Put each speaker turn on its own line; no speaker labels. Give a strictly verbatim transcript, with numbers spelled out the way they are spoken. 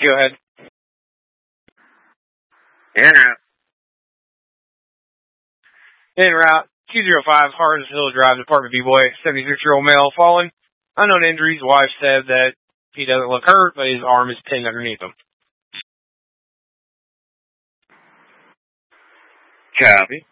Go ahead.
Yeah.
En route, two oh five Harris Hill Drive, Department B-Boy, seventy-six-year-old male, fallen. Unknown injuries. Wife said that he doesn't look hurt, but his arm is pinned underneath him.
Copy.